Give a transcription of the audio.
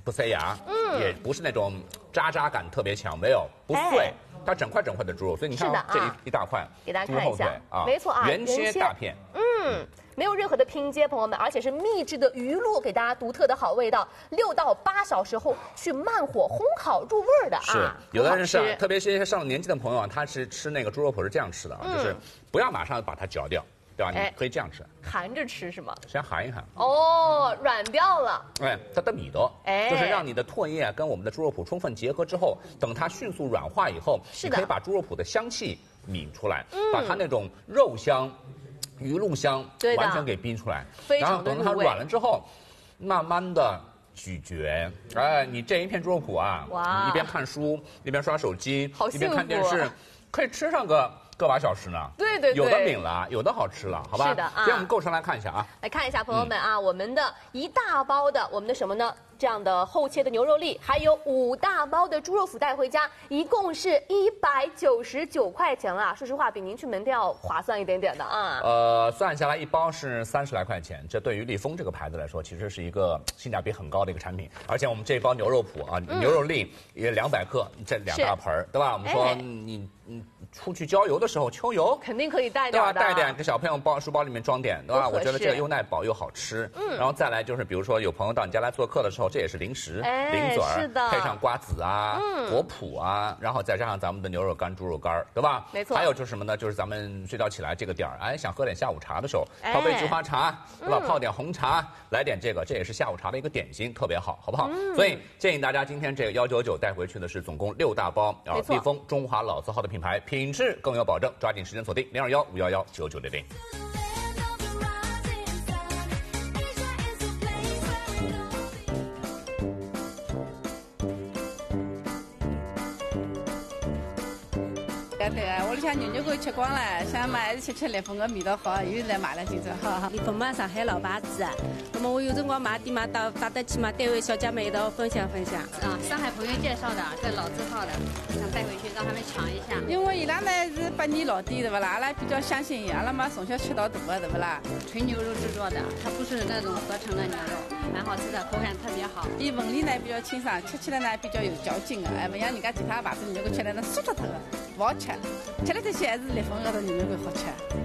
不塞牙，也不是那种渣渣感特别强，没有不碎。它整块的猪肉，所以你看这一大块， 给大家看一下啊，没错啊， 原切大片， 没有任何的拼接，朋友们，而且是秘制的鱼露，给大家独特的好味道。6到8小时后去慢火烘烤入味儿的啊。 是，有的人是，特别是一些上了年纪的朋友啊，他是吃那个猪肉脯是这样吃的啊，就是不要马上把它嚼掉。对吧？你可以这样吃， 含着吃是吗？ 先含一含。 哦，软掉了。 它的米的，就是让你的唾液跟我们的猪肉脯充分结合之后，等它迅速软化以后，你可以把猪肉脯的香气抿出来，把它那种肉香、鱼露香完全给逼出来。然后等它软了之后，慢慢的咀嚼。你这一片猪肉脯啊，你一边看书，一边刷手机，一边看电视，可以吃上个把小时呢，对，有的抿了，有的好吃了，好吧？ 是的啊。 今天我们构成来看一下啊， 来看一下朋友们啊，我们的一大包的我们的什么呢？这样的厚切的牛肉粒，还有5大包的猪肉脯带回家，一共是199块钱了。说实话，比您去门店要划算一点点的啊。 算下来一包是30来块钱，这对于立丰这个牌子来说，其实是一个性价比很高的一个产品。而且我们这一包牛肉脯啊，牛肉粒也200克，这2大盆对吧？我们说你出去郊游的时候，秋游肯定可以带点的， 对吧？带点给小朋友书包里面装点，对吧？我觉得这个又耐饱又好吃。然后再来就是，比如说有朋友到你家来做客的时候，这也是零食，零嘴儿，配上瓜子啊、果脯啊，然后再加上咱们的牛肉干、猪肉干，对吧？ 没错。 还有就是什么呢？就是咱们睡觉起来这个点儿，想喝点下午茶的时候，泡杯菊花茶，对吧？泡点红茶，来点这个，这也是下午茶的一个点心，特别好，好不好？所以建议大家今天这个199带回去的是总共6大包，立丰中华老字号的品牌，品质更有保证，抓紧时间锁定021-511-9900。 对啊，屋里向牛肉吃光了，想嘛还是吃立丰的味道好，又来买了今朝哈。 立丰嘛，上海老牌子，那么我有辰光买点嘛，到得去嘛，单位小姐妹一道分享。 上海朋友介绍的，这老字号的，想带回去让他们尝一下。 因为伊拉呢是8年老店对不啦？阿拉比较相信伊，阿拉嘛从小吃到大的对不啦？ 纯牛肉制作的，它不是那种合成的牛肉，蛮好吃的，口感特别好。 伊纹理呢比较清爽，吃起来呢比较有嚼劲的，不像人家其他牌子牛肉吃来那酥脱脱的，不好吃。吃了这些还是立丰的牛肉会好吃。